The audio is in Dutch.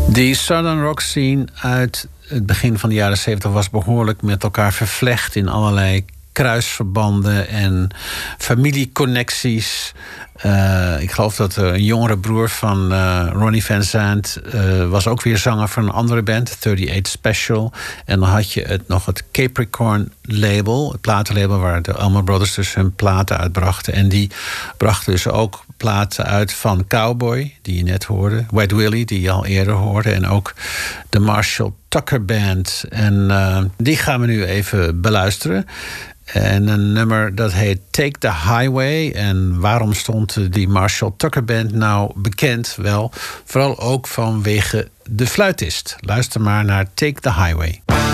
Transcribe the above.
Die Southern rock scene uit het begin van de jaren 70 was behoorlijk met elkaar vervlecht in allerlei kruisverbanden en familieconnecties. Ik geloof dat een jongere broer van Ronnie Van Zant was ook weer zanger van een andere band, 38 Special. En dan had je nog het Capricorn label, het platenlabel waar de Allman Brothers dus hun platen uitbrachten. En die brachten dus ook platen uit van Cowboy, die je net hoorde, Wet Willie, die je al eerder hoorde, en ook de Marshall Tucker Band. En die gaan we nu even beluisteren. En een nummer dat heet Take the Highway. En waarom stond die Marshall Tucker Band nou bekend? Wel, vooral ook vanwege de fluitist. Luister maar naar Take the Highway.